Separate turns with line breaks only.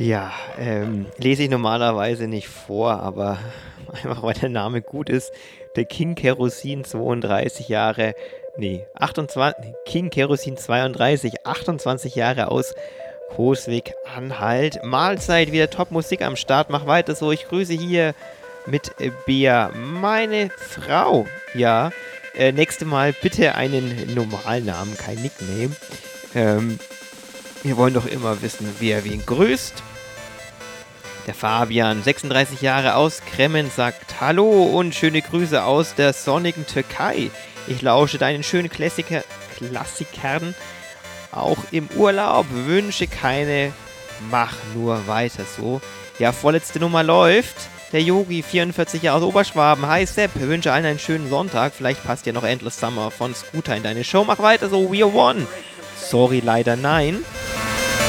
Ja, lese ich normalerweise nicht vor, aber einfach weil der Name gut ist. Der King Kerosin 32 Jahre, nee, 28, King Kerosin 32, 28 Jahre aus Coswig, Anhalt. Mahlzeit, wieder Top-Musik am Start. Mach weiter so. Ich grüße hier mit Bea, meine Frau. Ja, nächste Mal bitte einen normalen Namen, kein Nickname. Ähm, wir wollen doch immer wissen, wer wen grüßt. Der Fabian, 36 Jahre aus Kremmen, sagt Hallo und schöne Grüße aus der sonnigen Türkei. Ich lausche deinen schönen Klassikern auch im Urlaub. Wünsche keine, mach nur weiter so. Ja, vorletzte Nummer läuft. Der Yogi, 44 Jahre aus Oberschwaben. Hi Sepp, wünsche allen einen schönen Sonntag. Vielleicht passt ja noch Endless Summer von Scooter in deine Show. Mach weiter so, we are one. Sorry, leider nein.